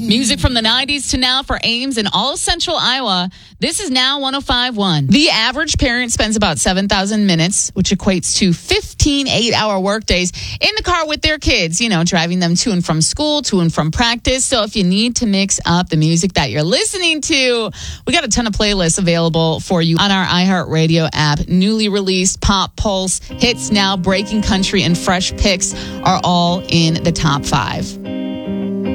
Music from the 90s to now for Ames and all of Central Iowa. This is Now 105.1. The average parent spends about 7,000 minutes, which equates to 15 8-hour workdays in the car with their kids, driving them to and from school, to and from practice. So if you need to mix up the music that you're listening to, we got a ton of playlists available for you on our iHeartRadio app. Newly released Pop, Pulse, Hits Now, Breaking Country, and Fresh Picks are all in the top 5.